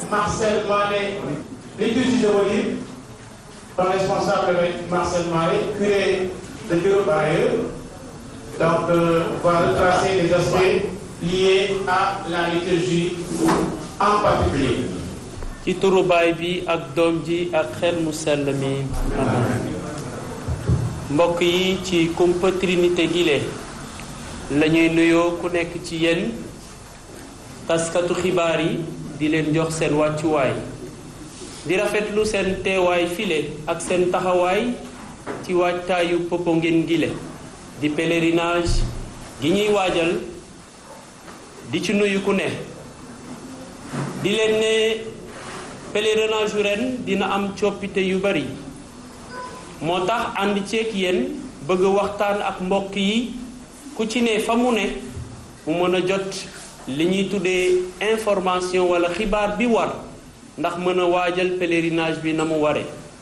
Marcel Mané, liturgie de Moline, son responsable est Marcel Mané, curé de Dieu-Barailleux. Donc, va retracer les aspects liés à la liturgie en particulier. ci turu baay bi ak doom ji ak xel mu sell mi amen. mbokk yi ci kumpa trinité gile la ñuy nuyoo ku nekk ci yéen taskatu xibaar yi di leen jox seen wàccuwaay di rafetlu seen teewaay file ak seen taxawaay ci waajtaayu Popenguine gile di pèlerinage gi ñuy waajal di ci nuyu ku ne di leen ne pèlerinage yu ren dina am coppite yu bari moo tax ànd ceeg yéen bëgg waxtaan ak mbokk yi ku ci ne fa mu ne mu mën a jot li ñuy tuddee information wala xibaar bi war ndax mën a waajal pèlerinage bi na mu ware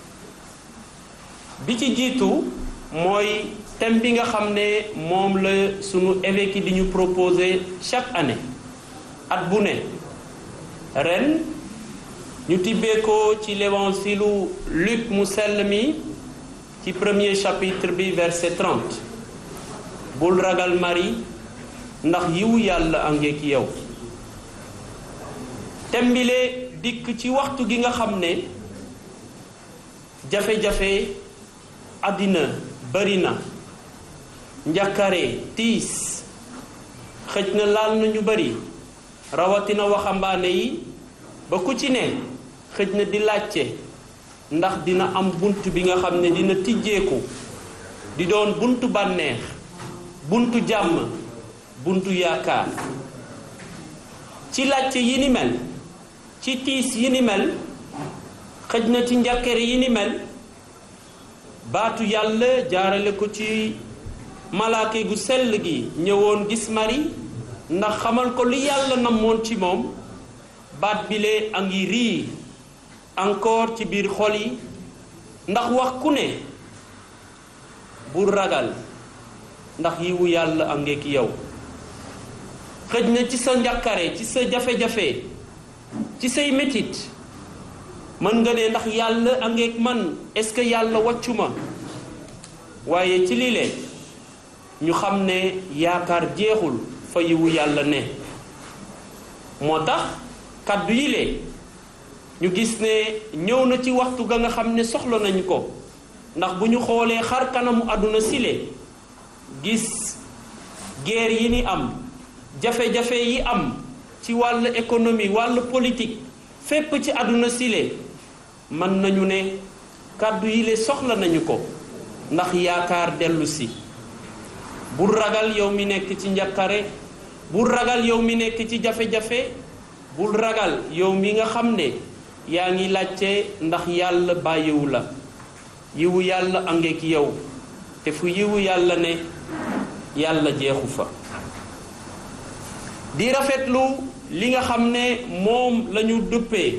bi ci jiitu mooy thème bi nga xam ne moom la sunu évêque di ñu proposer chaque année at bu ne ren ñu tibbee ko ci l'évangile Luc mu sell mi ci premier chapitre bi verset 30 bul ragal Marie ndax yiwu yàlla a ngeek yow thème bi lee dikk ci waxtu gi nga xam ne jafe-jafe àddina bari na njàkkare tiis xëj na laal na ñu bari rawatina waxambaane yi ba ku ci ne xëj na di laajte ndax dina am bunt bi nga xam ne dina tijjeeku di doon buntu bànneex buntu jàmm buntu yaakaar ci laajte yi ni mel ci tiis yi ni mel xëj na ci njàkkare yi ni mel baatu yàlla jaarale ko ci malaake gu sell gi ñëwoon gis Mari ndax xamal ko li yàlla namoon ci moom baat bile a ngi riir encore ci biir xol yi ndax wax ku ne bul ragal ndax yiwu yàlla a ngeek yow xëj na ci sa njàkkare ci sa jafe-jafe ci say metit mën nga ne ndax yàlla a ngeek man est-ce que yàlla wàccu ma waaye ci lii lee ñu xam ne yaakaar jeexul fa yiwu yàlla ne moo tax kàddu yi lee ñu gis ne ñëw na ci waxtu ga nga xam ne soxla nañu ko ndax bu ñu xoolee xar kanamu àdduna sile gis guerre yi ni am jafe-jafe yi am ci wàllu économie wàllu politique fépp ci àdduna sile mën nañu ne kàddu yi lee soxla nañu ko ndax yaakaar dellu si bul ragal yow mi nekk ci njàkkare bul ragal yow mi nekk ci jafe-jafe bul ragal yow mi nga xam ne yaa ngi laajte ndax yàlla bàyyiwu la yiwu yàlla a ngeek yow te fu yiwu yàlla ne yàlla jeexu fa di rafetlu li nga xam ne moom lañu duppee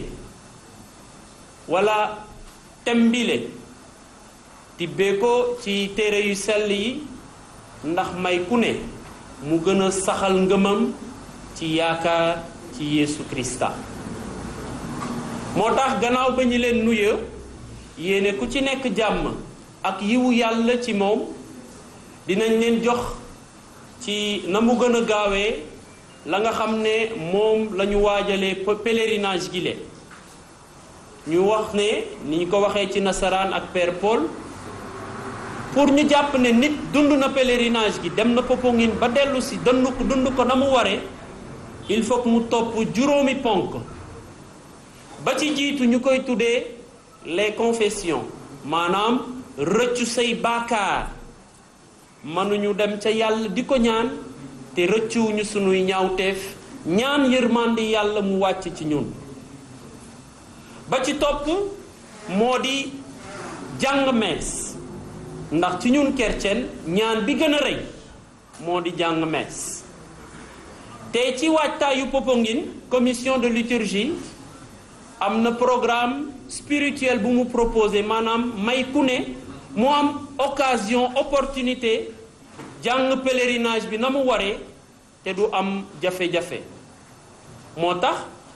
wala tembile tibbee ko ci téere yu sell yi ndax may ku ne mu gën a saxal ngëmam ci yaakaar ci Yeesu Krista moo tax gannaaw ba ñu leen nuyu yéene ku ci nekk jàmm ak yiwu yàlla ci moom dinañ leen jox ci na mu gën a gaawee la nga xam ne moom la ñu waajalee pèlerinage gi le ñu wax ne ni ñu ko waxee ci nasaraan ak Père Paul pour ñu jàpp ne nit dund na pèlerinage gi dem na Popenguine ba dellu si dund ko na mu waree il faut que mu topp juróomi ponk ba ci jiitu ñu koy tuddee les confessions maanaam rëccu say baakaar mënuñu dem ca yàlla di ko ñaan te rëccuwuñu sunuy ñaawteef ñaan yërmande yàlla mu wàcc ci ñun ba ci topp moo di jàng mees ndax ci ñun chrétien ñaan bi gën a rëy moo di jàng mees te ci waajtaayu Popenguine commission de liturgie am na programme spirituel bu mu proposé maanaam may ku ne mu am occasion opportunité jàng pèlerinage bi na mu waree te du am jafe-jafe moo tax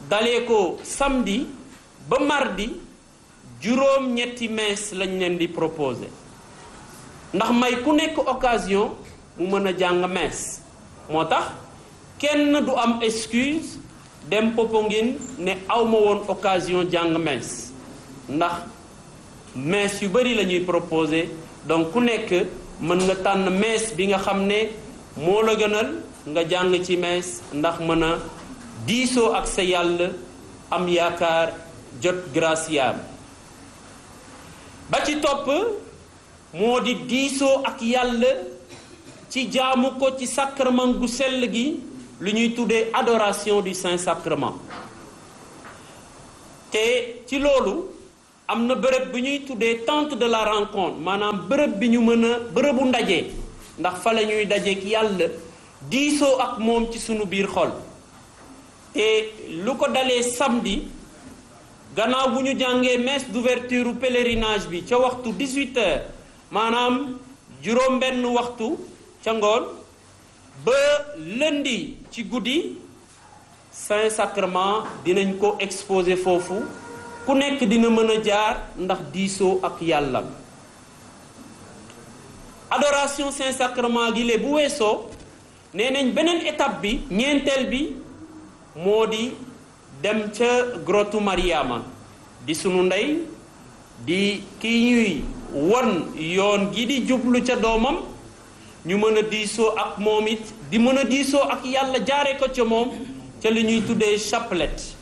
dalee ko samedi ba mardi juróom-ñetti messe lañ leen di proposer ndax may ku nekk occasion mu mën a jàng messe moo tax kenn du am excuse dem Popenguine ne awma woon occasion jàng messe ndax messe yu bari la ñuy proposer donc ku nekk mën nga tànn messe bi nga xam ne moo la gënal nga jàng ci messe ndax mën a diisoo ak sa yàlla am yaakaar jot graciam ba ci topp moo di diisoo ak yàlla ci jaamu ko ci sacrement gu sell gi lu ñuy tuddee adoration du Saint-Sacrement te ci loolu am na bërëb bi ñuy tuddee tente de la rencontre maanaam bërëb bi ñu mën a bërëbu ndaje ndax fa la ñuy dajeek yàlla diisoo ak moom ci sunu biir xol te lu ko dalee samedi gannaaw bu ñu jàngee messe d'ouverture pèlerinage bi ca waxtu 18h maanaam juróom-benn waxtu ca ngoon ba lundi ci guddi Saint-Sacrement dinañ ko exposer foofu ku nekk dina mën a jaar ndax diisoo ak yàlla adoration Saint-Sacrement gi bu weesoo nee nañ beneen étape bi ñeenteel bi moo di dem ca grotu Mariama di sunu ndey di ki ñuy won yoon gi di jublu ca doomam ñu mën a diisoo ak moom it di mën a diisoo ak yàlla jaare ko ca moom ca li ñuy tuddee chapelet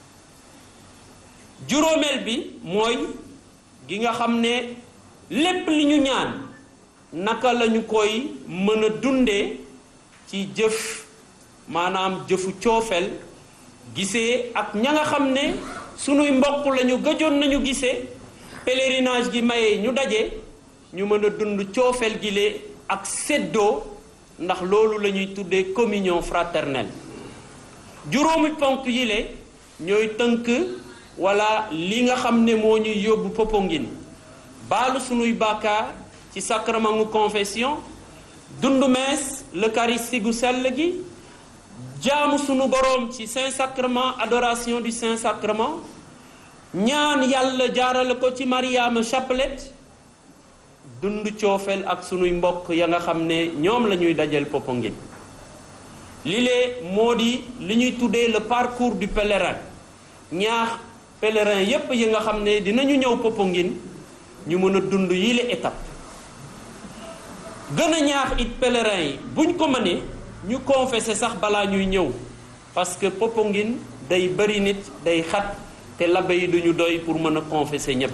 juróomeel bi mooy gi nga xam ne lépp li ñu ñaan naka lañu koy mën a dundee ci jëf maanaam jëfu coofel gisee ak ña nga xam ne sunuy mbokk lañu gëjoon nañu gisee pèlerinage gi maye ñu daje ñu mën a dund coofel gi le ak séddoo ndax loolu la ñuy tuddee communion fraternelle juróomi ponk yi le ñooy tënk wala li nga xam ne moo ñuy yóbbu Popenguine baalu sunuy bàkkaar ci sacrement mu confession dund messe l'eucharistie gu sell gi jaamu sunu boroom ci Saint-Sacrement adoration du Saint-Sacrement ñaan yàlla jaarale ko ci Mariama chapelet dund coofel ak sunuy mbokk ya nga xam ne ñoom la ñuy dajal Popenguine li lee moo di li ñuy tuddee le parcours du pèlerin ñaax pèlerin yépp yi nga xam ne dinañu ñëw Popenguine ñu mën a dund yile étape gën a ñaax it pèlerin yi buñ ko mënee ñu confessé sax balaa ñuy ñëw parce que Popenguine day bari nit day xat te labbe yi duñu doy pour mën a confessé ñépp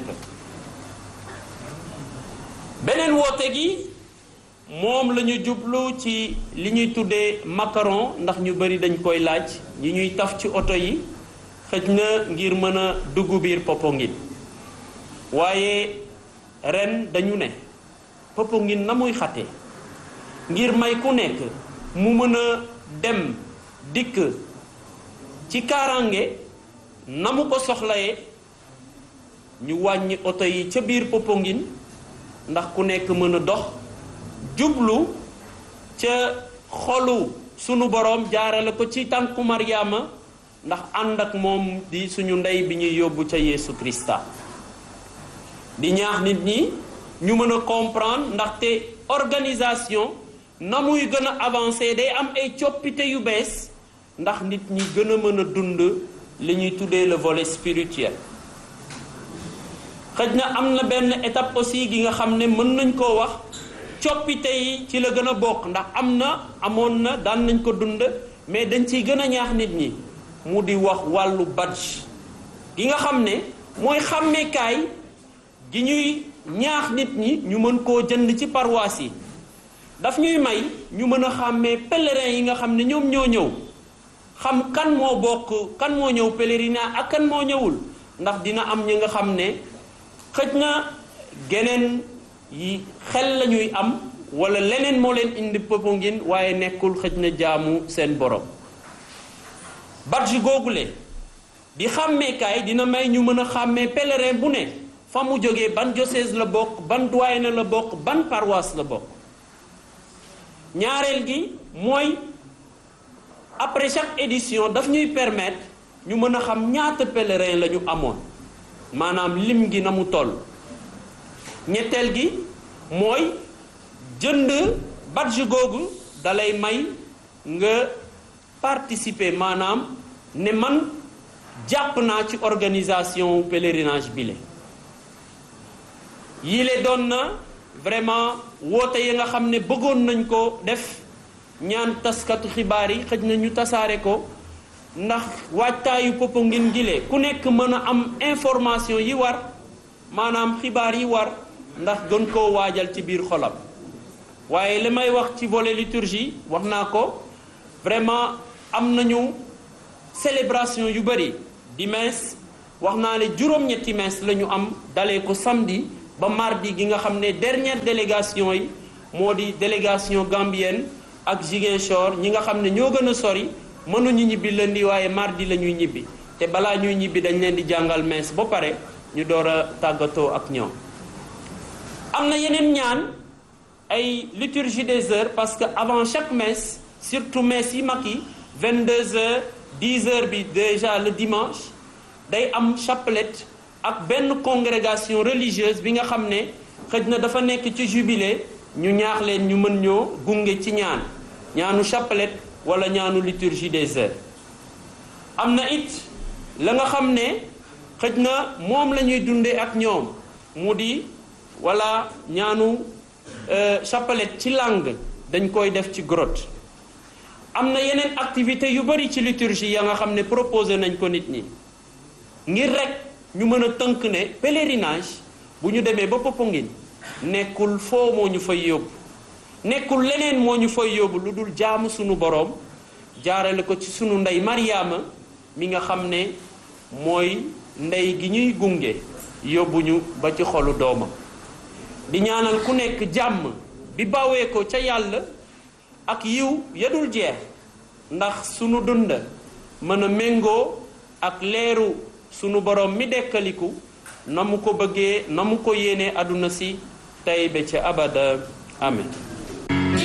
beneen woote gi moom la ñu jublu ci li ñuy tuddee macaron ndax ñu bari dañ koy laaj ñi ñuy taf ci oto yi xëj na ngir mën a dugg biir Popenguine waaye ren dañu ne Popenguine na muy xate ngir may ku nekk mu mën a dem dikk ci kaaraange na mu ko soxlayee ñu wàññi oto yi ca biir Popenguine ndax ku nekk mën a dox jublu ca xolu sunu boroom jaarale ko ci tànku Mariama ndax ànd ak moom di suñu ndey bi ñuy yóbbu ca Yeesu Krista di ñaax nit ñi ñu mën a comprendre ndaxte organisation na muy gën a avancé day am ay coppite yu bees ndax nit ñi gën a mën a dund li ñuy tuddee le volet spirituel xëj na am na benn étape aussi gi nga xam ne mën nañ koo wax coppite yi ci la gën a bokk ndax amoon na daan nañ ko dund mais dañ ciy gën a ñaax nit ñi mu di wax wàllu badge gi nga xam ne mooy xàmmeekaay gi ñuy ñaax nit ñi ñu mën koo jënd ci paroisse yi daf ñuy may ñu mën a xàmmee pèlerin yi nga xam ne ñoom ñoo ñëw xam kan moo bokk kan moo ñëw pèlerinage ak kan moo ñëwul ndax dina am ñi nga xam ne xëj na geneen yi xel la ñuy am wala leneen moo leen indi Popenguine waaye nekkul xëj na jaamu seen borom badge googule di xàmmeekaay dina may ñu mën a xàmmee pèlerin bu ne fa mu jógee ban diocèse la bokk ban doyen la bokk ban paroisse la bokk ñaareel gi mooy après chaque édition daf ñuy permettre ñu mën a xam ñaata pèlerin la ñu amoon maanaam lim gi na mu toll. ñetteel gi mooy jënd badge googu dalay may nga participer maanaam ne man jàpp naa ci organisation pèlerinage bile. yile doon na vraiment woote yi nga xam ne bëggoon nañ ko def ñaan taskatu xibaar yi xëj na ñu tasaare ko ndax waajtaayu Popenguine gile ku nekk mën a am information yi war maanaam xibaar yi war ndax gën koo waajal ci biir xolam. waaye li may wax ci volet liturgie wax naa ko vraiment am nañu célébration yu bëri di messe wax naa ne juróom-ñetti messe la ñu am dalee ko samedi ba mardi gi nga xam ne dernière délégation yi moo di délégation gambienne ak Ziguinchor ñi nga xam ne ñoo gën a sori mënuñu ñibbi lundi waaye mardi la ñuy ñibbi te balaa ñuy ñibbi dañ leen di jàngal messe ba pare ñu door a tàggatoo ak ñoom. am na yeneen ñaan ay liturgie des heures parce que avant chaque messe surtout messe yi mag yi 22h 10h bi déjà le dimanche day am chapelet ak benn congrégation religieuse bi nga xam ne xëj na dafa nekk ci jubilé ñu ñaax leen ñu mën ñoo gunge ci ñaanu chapelet wala ñaanu liturgie des heures. am na it la nga xam ne xëj na moom la ñuy dundee ak ñoom mu di wala ñaanu chapelet ci langue dañ koy def ci grotte. am na yeneen activité yu bari ci liturgie ya nga xam ne proposé nañ ko nit ñi ngir rek ñu mën a tënk ne pèlerinage bu ñu demee ba Popenguine nekkul foo moo ñu fay yóbbu nekkul leneen moo ñu fay yóbbu lu dul jaamu sunu boroom jaarale ko ci sunu ndey Mariama mi nga xam ne mooy ndey gi ñuy gunge yóbbuñu ba ci xolu doomam di ñaanal ku nekk jàmm bi bawee ko ca yàlla ak yiw yadul jeex ndax sunu dund mën a méngoo ak leeru sunu borom mi dekkaliku na mu ko bëggee na mu ko yéenee àdduna si tey ba ca abada amen